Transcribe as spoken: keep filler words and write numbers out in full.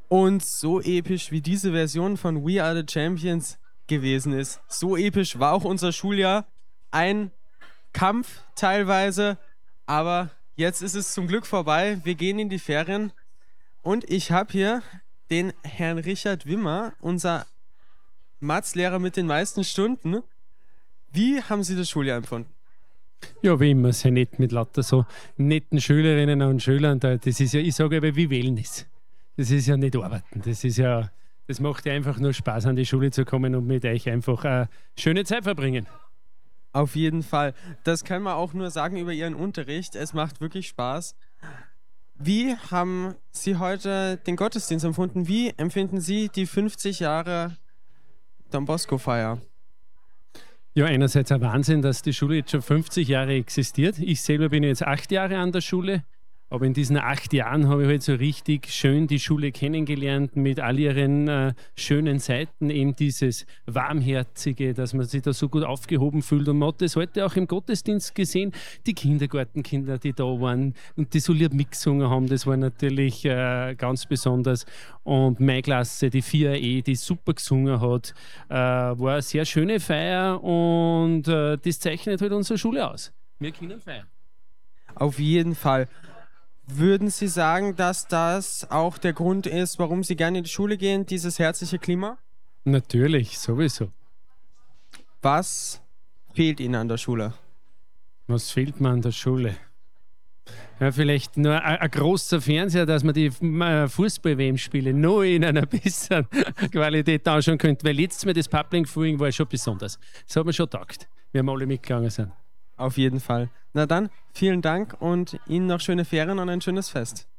Und so episch wie diese Version von We Are the Champions gewesen ist, so episch war auch unser Schuljahr. Ein Kampf teilweise, aber jetzt ist es zum Glück vorbei. Wir gehen in die Ferien und ich habe hier den Herrn Richard Wimmer, unser Maths-Lehrer mit den meisten Stunden. Wie haben Sie das Schuljahr empfunden? Ja, wie immer, sehr nett mit lauter so netten Schülerinnen und Schülern. Da- Das ist ja, ich sage aber wie Wellness. Das ist ja nicht arbeiten. Das ist ja, das macht ja einfach nur Spaß, an die Schule zu kommen und mit euch einfach eine schöne Zeit verbringen. Auf jeden Fall. Das kann man auch nur sagen über Ihren Unterricht. Es macht wirklich Spaß. Wie haben Sie heute den Gottesdienst empfunden? Wie empfinden Sie die fünfzig Jahre Don Bosco-Feier? Ja, einerseits ein Wahnsinn, dass die Schule jetzt schon fünfzig Jahre existiert. Ich selber bin jetzt acht Jahre an der Schule. Aber in diesen acht Jahren habe ich halt so richtig schön die Schule kennengelernt mit all ihren äh, schönen Seiten, eben dieses Warmherzige, dass man sich da so gut aufgehoben fühlt. Und man hat das heute auch im Gottesdienst gesehen, die Kindergartenkinder, die da waren und die so lieb mitgesungen haben, das war natürlich äh, ganz besonders. Und meine Klasse, die vier E, die super gesungen hat, äh, war eine sehr schöne Feier und äh, das zeichnet halt unsere Schule aus. Wir können feiern. Auf jeden Fall. Würden Sie sagen, dass das auch der Grund ist, warum Sie gerne in die Schule gehen, dieses herzliche Klima? Natürlich, sowieso. Was fehlt Ihnen an der Schule? Was fehlt mir an der Schule? Ja, vielleicht nur ein, ein großer Fernseher, dass man die äh, Fußball-W M-Spiele noch in einer besseren Qualität anschauen könnte, weil letztes Mal das Public Viewing war schon besonders. Das hat mir schon getaugt, wie wir alle mitgegangen sind. Auf jeden Fall. Na dann, vielen Dank und Ihnen noch schöne Ferien und ein schönes Fest.